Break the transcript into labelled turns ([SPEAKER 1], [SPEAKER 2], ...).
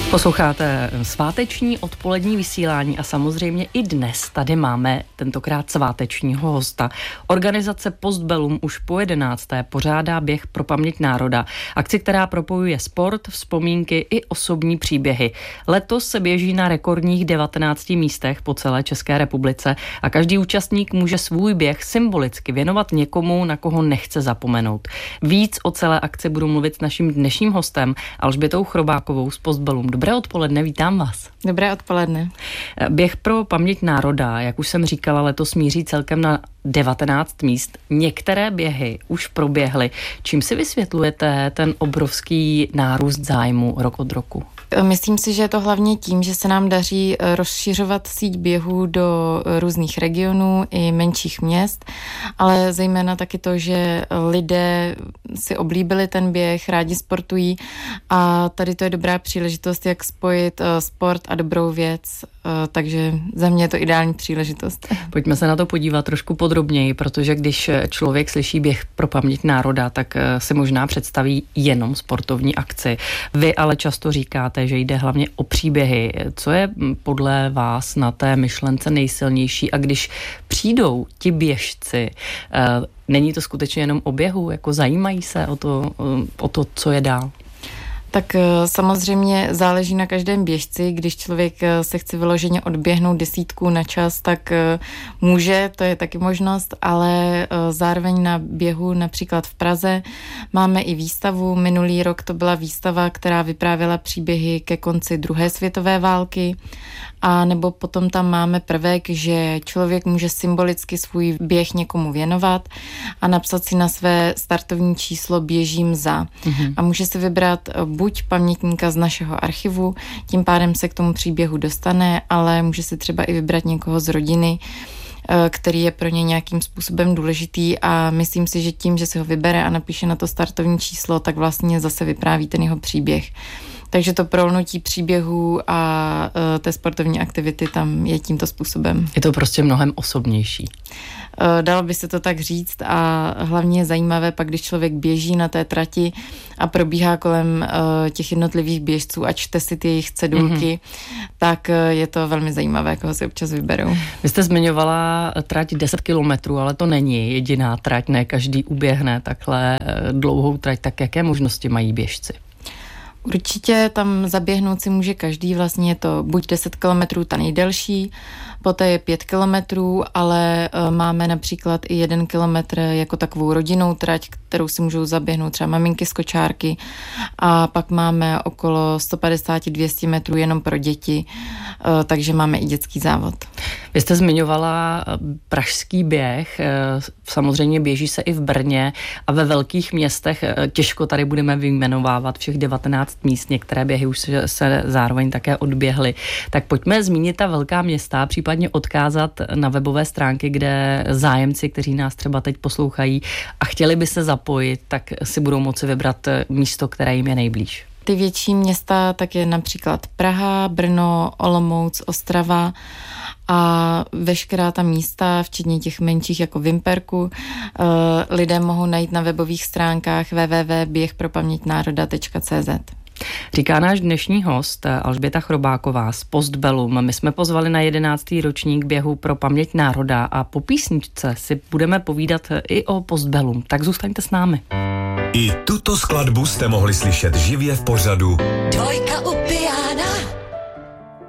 [SPEAKER 1] Posloucháte sváteční odpolední vysílání a samozřejmě i dnes tady máme tentokrát svátečního hosta. Organizace Postbellum už po 11. pořádá běh pro paměť národa. Akci, která propojuje sport, vzpomínky i osobní příběhy. Letos se běží na rekordních 19 místech po celé České republice a každý účastník může svůj běh symbolicky věnovat někomu, na koho nechce zapomenout. Víc o celé akci budu mluvit s naším dnešním hostem Alžbětou Chrobákovou z Postbellum. Dobré odpoledne, vítám vás.
[SPEAKER 2] Dobré odpoledne.
[SPEAKER 1] Běh pro paměť národa, jak už jsem říkala, letos míří celkem na 19 míst. Některé běhy už proběhly. Čím si vysvětlujete ten obrovský nárůst zájmu rok od roku?
[SPEAKER 2] Myslím si, že je to hlavně tím, že se nám daří rozšiřovat síť běhů do různých regionů i menších měst, ale zejména taky to, že lidé si oblíbili ten běh, rádi sportují a tady to je dobrá příležitost, jak spojit sport a dobrou věc, takže za mě je to ideální příležitost.
[SPEAKER 1] Pojďme se na to podívat trošku podrobněji, protože když člověk slyší běh pro paměť národa, tak si možná představí jenom sportovní akci. Vy ale často říkáte, že jde hlavně o příběhy. Co je podle vás na té myšlence nejsilnější a když přijdou ti běžci, není to skutečně jenom o běhu, jako zajímají se o to, co je dál?
[SPEAKER 2] Tak samozřejmě záleží na každém běžci, když člověk se chce vyloženě odběhnout 10 na čas, tak může, to je taky možnost, ale zároveň na běhu například v Praze máme i výstavu. Minulý rok to byla výstava, která vyprávěla příběhy ke konci druhé světové války, a nebo potom tam máme prvek, že člověk může symbolicky svůj běh někomu věnovat a napsat si na své startovní číslo běžím za. A může si vybrat buď pamětníka z našeho archivu, tím pádem se k tomu příběhu dostane, ale může si třeba i vybrat někoho z rodiny, který je pro ně nějakým způsobem důležitý a myslím si, že tím, že si ho vybere a napíše na to startovní číslo, tak vlastně zase vypráví ten jeho příběh. Takže to prolnutí příběhů a té sportovní aktivity tam je tímto způsobem.
[SPEAKER 1] Je to prostě mnohem osobnější.
[SPEAKER 2] Dalo by se to tak říct a hlavně je zajímavé pak, když člověk běží na té trati a probíhá kolem těch jednotlivých běžců a čte si ty jejich cedulky, tak je to velmi zajímavé, koho si občas vyberou.
[SPEAKER 1] Vy jste zmiňovala trať 10 kilometrů, ale to není jediná trať, ne každý uběhne takhle dlouhou trať, tak jaké možnosti mají běžci?
[SPEAKER 2] Určitě tam zaběhnout si může každý, vlastně je to buď 10 kilometrů ta nejdelší, poté je 5 kilometrů, ale máme například i 1 kilometr jako takovou rodinnou trať, kterou si můžou zaběhnout třeba maminky z kočárky a pak máme okolo 150-200 metrů jenom pro děti, takže máme i dětský závod.
[SPEAKER 1] Vy jste zmiňovala pražský běh, samozřejmě běží se i v Brně a ve velkých městech, těžko tady budeme vyjmenovávat všech 19 míst, některé běhy už se zároveň také odběhly. Tak pojďme zmínit ta velká města, případně odkázat na webové stránky, kde zájemci, kteří nás třeba teď poslouchají a chtěli by se zapojit, tak si budou moci vybrat místo, které jim je nejblíž.
[SPEAKER 2] Ty větší města, tak je například Praha, Brno, Olomouc, Ostrava a veškerá ta místa, včetně těch menších jako Vimperku, lidé mohou najít na webových stránkách www.běhpropaměťnároda.cz.
[SPEAKER 1] Říká náš dnešní host Alžběta Chrobáková z Postbellum. My jsme pozvali na 11. ročník běhu pro paměť národa a po písničce si budeme povídat i o Postbellum. Tak zůstaňte s námi.
[SPEAKER 3] I tuto skladbu jste mohli slyšet živě v pořadu
[SPEAKER 4] Dvojka